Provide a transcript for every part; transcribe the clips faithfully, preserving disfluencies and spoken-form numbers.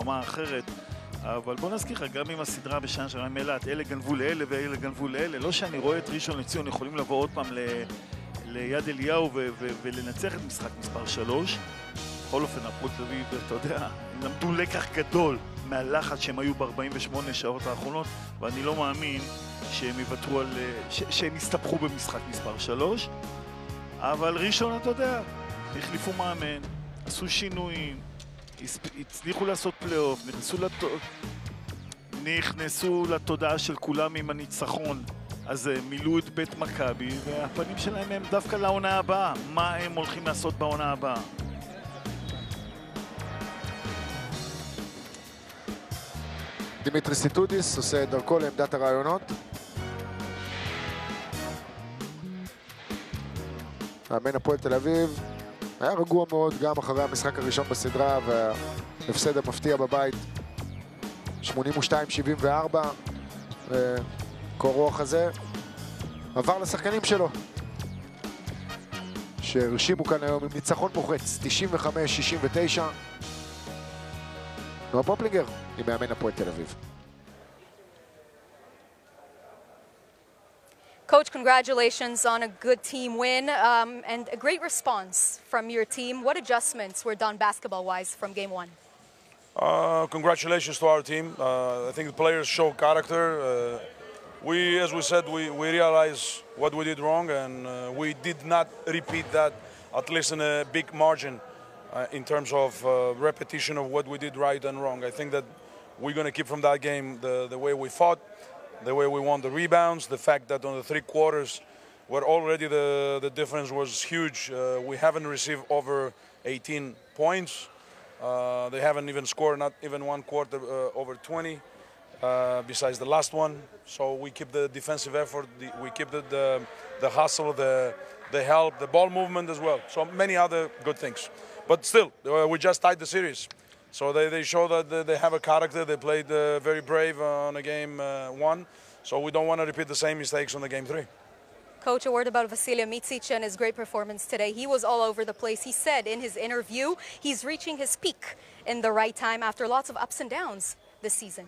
ברמה אחרת. אבל בוא נזכיר לך, גם עם הסדרה בשנה שעברה עם אילת, אלה גנבו לאלה ואלה גנבו לאלה. לא שאני רואה את ראשון לציון יכולים לבוא עוד פעם ל... ליד אליהו ו... ו... ולנצח את משחק מספר שלוש. בכל אופן, הפועל תל אביב, אתה יודע, הם למדו לקח גדול מהלחץ שהם היו ב-ארבעים ושמונה שעות האחרונות, ואני לא מאמין שהם יוותרו על... ש... שהם יסתבכו במשחק מספר שלוש. אבל ראשון, אתה יודע, החליפו מאמן, עשו שינויים, הצליחו לעשות פלייאוף, נכנסו, לת... נכנסו לתודעה של כולם עם הניצחון. אז מילאו את בית מכבי, והפנים שלהם הם דווקא לעונה הבאה. מה הם הולכים לעשות בעונה הבאה? דימיטרי סיטודיס עושה את דרכו לעמדת הרעיונות. מאמן הפועל תל אביב היה רגוע מאוד גם אחרי המשחק הראשון בסדרה וההפסד המפתיע בבית שמונים ושתיים שבעים וארבע, וקור רוח הזה עבר לשחקנים שלו שהרשימו כאן היום עם ניצחון מוחץ תשעים וחמש שישים ותשע. נועה פופלינגר עם מאמן הפועל תל אביב. Coach, congratulations on a good team win um, and a great response from your team. What adjustments were done basketball-wise from game one? Uh, congratulations to our team. Uh, I think the players show character. Uh, we, as we said, we, we realize what we did wrong, and uh, we did not repeat that, at least in a big margin, uh, in terms of uh, repetition of what we did right and wrong. I think that we're going to keep from that game the, the way we fought, the way we won the rebounds, the fact that on the three quarters, where already the, the difference was huge, uh, we haven't received over eighteen points. Uh, they haven't even scored, not even one quarter uh, over twenty, uh, besides the last one. So we keep the defensive effort, the, we keep the, the, the hustle, the, the help, the ball movement as well. So many other good things. But still, uh, we just tied the series. So they, they show that they have a character. They played uh, very brave on a game uh, one. So we don't want to repeat the same mistakes on the game three. Coach, a word about Vasilije Micic and his great performance today. He was all over the place. He said in his interview he's reaching his peak in the right time after lots of ups and downs this season.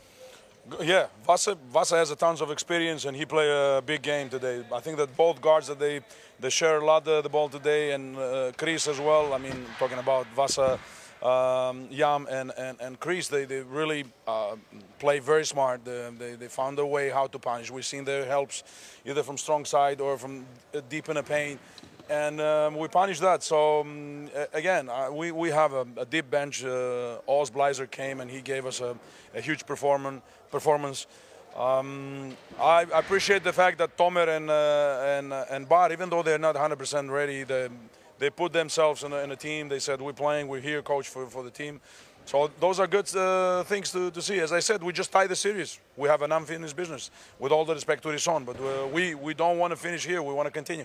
Yeah, Vasa, Vasa has a tons of experience and he played a big game today. I think that both guards that they they share a lot of the ball today, and uh, Chris as well. I mean, talking about Vasa, um, Yam and, and, and Chris, they, they really uh, play very smart. They, they, they found a way how to punish. We've seen their helps either from strong side or from deep in the paint. And um, we punish that. So, um, again, uh, we, we have a, a deep bench. Uh, Oz Bleiser came and he gave us a, a huge performance. performance. Um, I appreciate the fact that Tomer and, uh, and, uh, and Bar, even though they're not one hundred percent ready, they, they put themselves in a, in a team. They said, we're playing, we're here, coach, for, for the team. So those are good uh, things to, to see. As I said, we just tied the series. We have an unfinished business, with all the respect to Rishon. But uh, we, we don't want to finish here. We want to continue.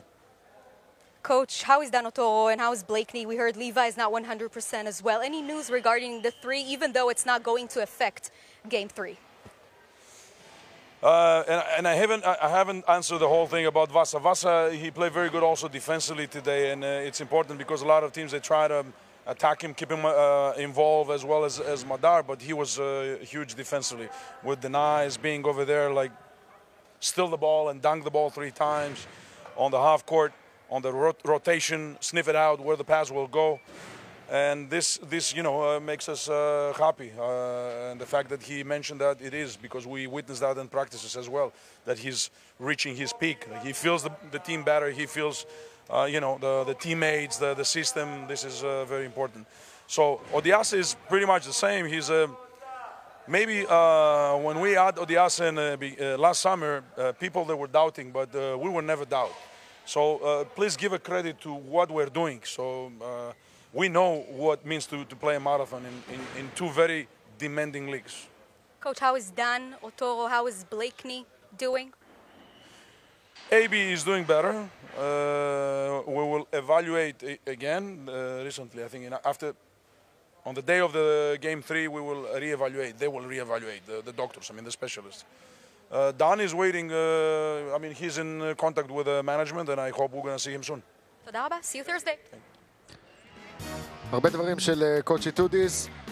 Coach, how is Dan Otoro and how is Blakeney? We heard Levi is not one hundred percent as well. Any news regarding the three, even though it's not going to affect game three? Uh, and, and I haven't I haven't answered the whole thing about Vasa. Vasa, he played very good also defensively today, and uh, it's important because a lot of teams, they try to attack him, keep him uh, involved as well as, as Madar, but he was uh, huge defensively with denies, being over there, like steal the ball and dunk the ball three times on the half court, on the rot rotation, sniff it out where the pass will go. And this, this you know, uh, makes us uh, happy. Uh, and the fact that he mentioned that, it is, because we witnessed that in practices as well, that he's reaching his peak. He feels the, the team better. He feels, uh, you know, the, the teammates, the, the system. This is uh, very important. So Odiase is pretty much the same. He's uh, maybe uh, when we had Odiase in, uh, uh, last summer, uh, people that were doubting, but uh, we were never doubt. So uh, please give a credit to what we're doing. So. Uh, We know what it means to, to play a marathon in, in, in two very demanding leagues. Coach, how is Dan Otoro, how is Blakeney doing? A B is doing better. Uh, we will evaluate again uh, recently. I think after, on the day of the game three, we will reevaluate. They will reevaluate, the, the doctors, I mean the specialists. Uh, Dan is waiting. Uh, I mean, he's in contact with the management, and I hope we're going to see him soon. תודה רבה. See you Thursday. הרבה דברים של קוצ'י טודיס.